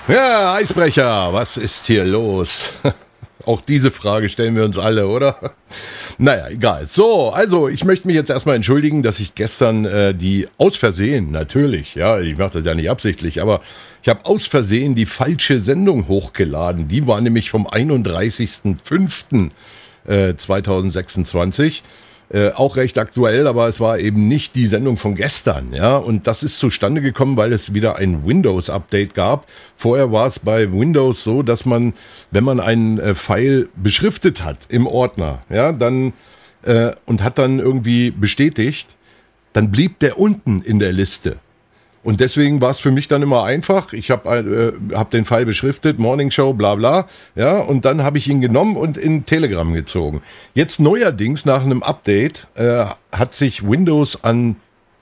Ja, Eisbrecher, was ist hier los? Auch diese Frage stellen wir uns alle, oder? Naja, egal. So, also ich möchte mich jetzt erstmal entschuldigen, dass ich gestern die aus Versehen, natürlich, ja, ich mache das ja nicht absichtlich, aber ich habe aus Versehen die falsche Sendung hochgeladen. Die war nämlich vom 31.05.2026. Auch recht aktuell, aber es war eben nicht die Sendung von gestern, ja. Und das ist zustande gekommen, weil es wieder ein Windows-Update gab. Vorher war es bei Windows so, dass man, wenn man einen File beschriftet hat im Ordner, ja, dann und hat dann irgendwie bestätigt, dann blieb der unten in der Liste. Und deswegen war es für mich dann immer einfach. Ich habe hab den File beschriftet, Morning Show, bla bla, ja, und dann habe ich ihn genommen und in Telegram gezogen. Jetzt neuerdings nach einem Update hat sich Windows an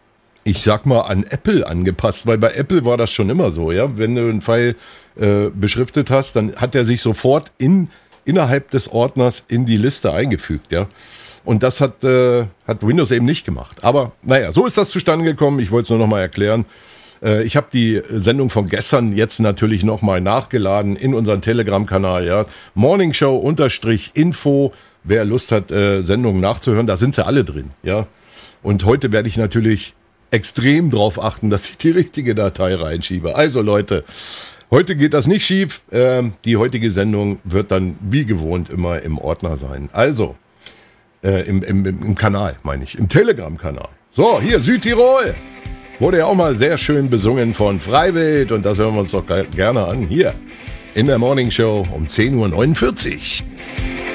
Apple angepasst, weil bei Apple war das schon immer so, ja. Wenn du einen File beschriftet hast, dann hat er sich sofort innerhalb des Ordners in die Liste eingefügt, ja. Und das hat Windows eben nicht gemacht. Aber naja, so ist das zustande gekommen. Ich wollte es nur noch mal erklären. Ich habe die Sendung von gestern jetzt natürlich noch mal nachgeladen in unseren Telegram-Kanal. Ja, Morningshow_Info. Wer Lust hat, Sendungen nachzuhören, da sind sie alle drin. Ja, und heute werde ich natürlich extrem drauf achten, dass ich die richtige Datei reinschiebe. Also Leute, heute geht das nicht schief. Die heutige Sendung wird dann wie gewohnt immer im Ordner sein. Also im Kanal, meine ich, im Telegram-Kanal. So, hier Südtirol. Wurde ja auch mal sehr schön besungen von Freiwild und das hören wir uns doch gerne an. Hier in der Morning Show um 10.49 Uhr.